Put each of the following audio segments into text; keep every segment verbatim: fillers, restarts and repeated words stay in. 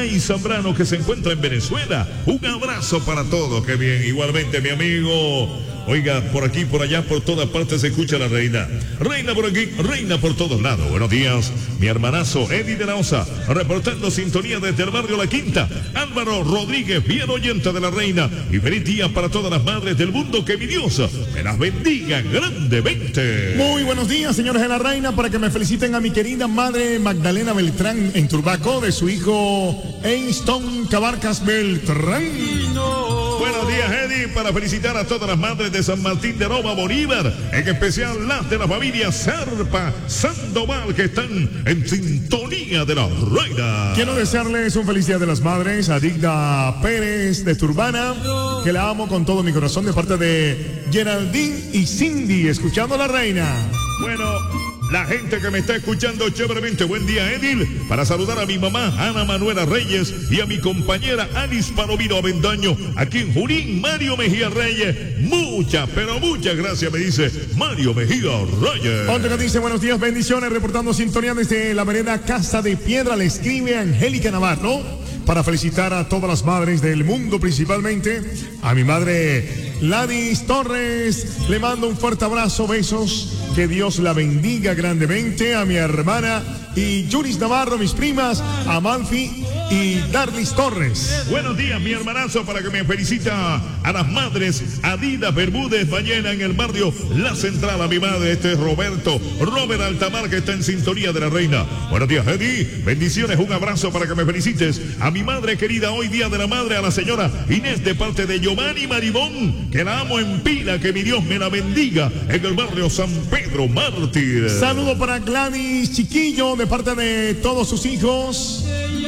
Unai Zambrano, que se encuentra en Venezuela. Un abrazo para todos, qué bien. Igualmente, mi amigo. Oiga, por aquí, por allá, por todas partes se escucha la reina. Reina por aquí, reina por todos lados. Buenos días, mi hermanazo Eddie de la Osa, reportando sintonía desde el barrio La Quinta. Álvaro Rodríguez, bien oyente de la reina. Y feliz día para todas las madres del mundo, que mi Dios me las bendiga grandemente. Muy buenos días, señores de la reina, para que me feliciten a mi querida madre Magdalena Beltrán en Turbaco, de su hijo Einston Cabarcas Beltrán. Buenos días, Eddie, para felicitar a todas las madres de San Martín de Roma, Bolívar, en especial las de la familia Serpa Sandoval, que están en sintonía de la reina. Quiero desearles un feliz día de las madres a Digda Pérez de Turbana, que la amo con todo mi corazón, de parte de Geraldine y Cindy, escuchando a la reina. Bueno, la gente que me está escuchando chéveremente, buen día, Edil, para saludar a mi mamá Ana Manuela Reyes y a mi compañera Alice Palomino Avendaño, aquí en Junín, Mario Mejía Reyes. Muchas, pero muchas gracias, me dice Mario Mejía Reyes. Otro que dice buenos días, bendiciones, reportando sintonía desde la vereda Casa de Piedra, le escribe Angélica Navarro, para felicitar a todas las madres del mundo, principalmente a mi madre Ladis Torres. Le mando un fuerte abrazo, besos, que Dios la bendiga grandemente. A mi hermana y Yuris Navarro, mis primas, Amalfi y Darlis Torres. Buenos días, mi hermanazo, para que me felicita a las madres Adida Bermúdez Ballena en el barrio La Central. A mi madre, este es Roberto, Robert Altamar, que está en sintonía de la reina. Buenos días, Eddie, bendiciones, un abrazo para que me felicites a mi madre querida, hoy día de la madre, a la señora Inés, de parte de Giovanni Maribón, que la amo en pila, que mi Dios me la bendiga, en el barrio San Pedro Mártir. Saludo para Gladys Chiquillo, de parte de todos sus hijos.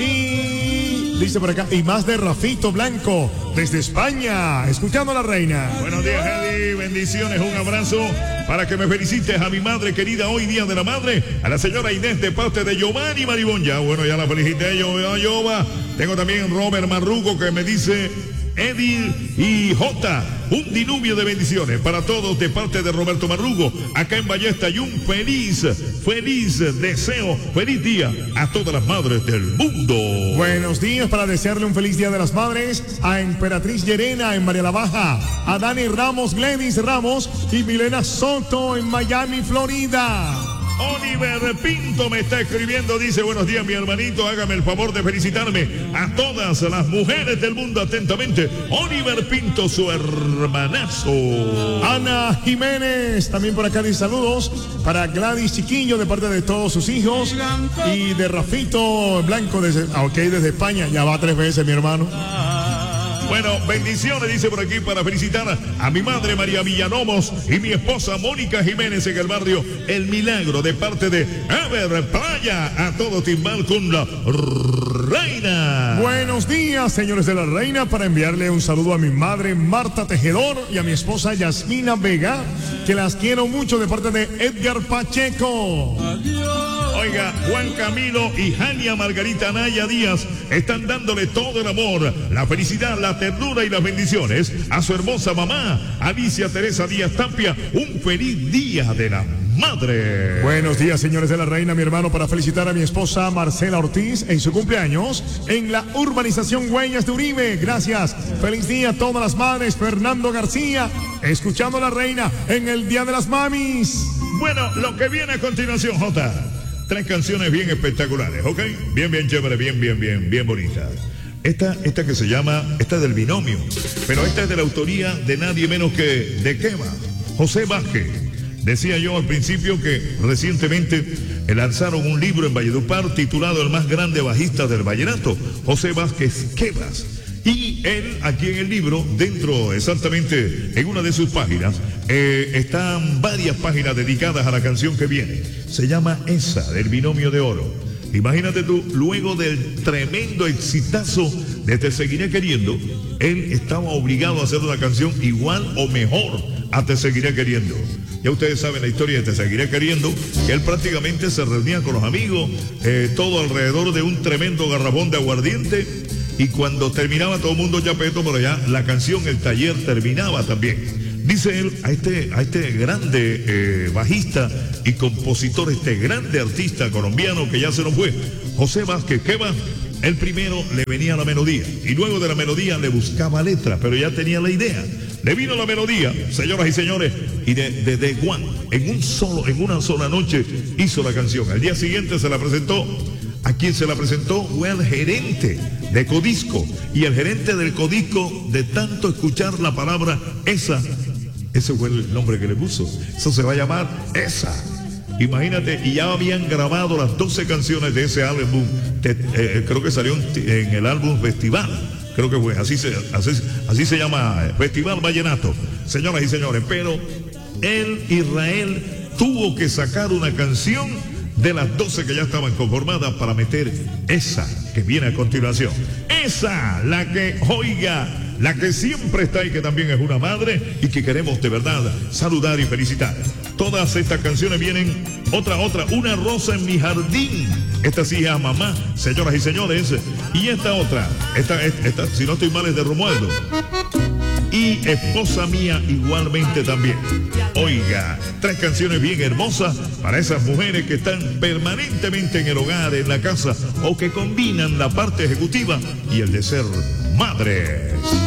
Y dice por acá, y más de Rafito Blanco, desde España, escuchando a la reina. Buenos días, Eddie, bendiciones, un abrazo para que me felicites a mi madre querida, hoy día de la madre, a la señora Inés, de parte de Giovanni Maribón. Ya, bueno, ya la felicité yo, yo, yo. Tengo también Robert Marrugo, que me dice Eddie y J, un diluvio de bendiciones para todos de parte de Roberto Marrugo, acá en Ballesta, y un feliz, feliz deseo, feliz día a todas las madres del mundo. Buenos días, para desearle un feliz día de las madres a Emperatriz Llerena en María la Baja, a Dani Ramos, Glenis Ramos y Milena Soto en Miami, Florida. Oliver Pinto me está escribiendo, dice buenos días, mi hermanito, hágame el favor de felicitarme a todas las mujeres del mundo, atentamente Oliver Pinto, su hermanazo. Ana Jiménez también por acá dice saludos para Gladys Chiquillo, de parte de todos sus hijos, y de Rafito Blanco desde, ok, desde España, ya va tres veces mi hermano. Bueno, bendiciones, dice por aquí, para felicitar a mi madre María Villanomos y mi esposa Mónica Jiménez en el barrio El Milagro, de parte de Ever Playa, a todo timbal con la reina. Buenos días, señores de la reina, para enviarle un saludo a mi madre Marta Tejedor y a mi esposa Yasmina Vega, que las quiero mucho, de parte de Edgar Pacheco. Oiga, Juan Camilo y Jania Margarita Anaya Díaz están dándole todo el amor, la felicidad, la ternura y las bendiciones a su hermosa mamá, Alicia Teresa Díaz Tapia. Un feliz día de la madre. Buenos días, señores de la reina, mi hermano, para felicitar a mi esposa Marcela Ortiz en su cumpleaños en la urbanización Huellas de Uribe. Gracias. Feliz día a todas las madres. Fernando García, escuchando a la reina en el Día de las Mamis. Bueno, lo que viene a continuación, Jota. Tres canciones bien espectaculares, ¿ok? Bien, bien chévere, bien, bien, bien, bien bonita. Esta, esta que se llama, esta es del binomio, pero esta es de la autoría de nadie menos que de Quema, José Vázquez. Decía yo al principio que recientemente lanzaron un libro en Valledupar titulado El más grande bajista del vallenato, José Vázquez Quebras. Y él, aquí en el libro, dentro exactamente en una de sus páginas, eh, están varias páginas dedicadas a la canción que viene. Se llama esa, del binomio de oro. Imagínate tú, luego del tremendo exitazo de Te Seguiré Queriendo, él estaba obligado a hacer una canción igual o mejor a Te Seguiré Queriendo. Ya ustedes saben la historia de Te Seguiré Queriendo, que él prácticamente se reunía con los amigos, eh, todo alrededor de un tremendo garrafón de aguardiente, y cuando terminaba todo el mundo chapeto, pero ya la canción, el taller terminaba también. Dice él a este, a este grande eh, bajista y compositor, este grande artista colombiano que ya se nos fue, José Vázquez Quema, el primero le venía la melodía y luego de la melodía le buscaba letra, pero ya tenía la idea. Le vino la melodía, señoras y señores, y de, de, de Juan, en un solo, en una sola noche hizo la canción. Al día siguiente se la presentó. A quien se la presentó fue el gerente de Codisco. Y el gerente del Codisco, de tanto escuchar la palabra esa, ese fue el nombre que le puso. Eso se va a llamar Esa. Imagínate, y ya habían grabado las doce canciones de ese álbum. De, eh, creo que salió en el álbum Festival. Creo que fue, así se, así, así se llama, Festival Vallenato, señoras y señores. Pero el Israel tuvo que sacar una canción de las doce que ya estaban conformadas para meter esa que viene a continuación. Esa, la que, oiga, la que siempre está y que también es una madre y que queremos de verdad saludar y felicitar. Todas estas canciones vienen, otra, otra, Una rosa en mi jardín. Esta sí es a mamá, señoras y señores. Y esta otra, esta, esta, esta si no estoy mal, es de Romualdo. Y Esposa Mía igualmente también. Oiga, tres canciones bien hermosas para esas mujeres que están permanentemente en el hogar, en la casa, o que combinan la parte ejecutiva y el de ser madres.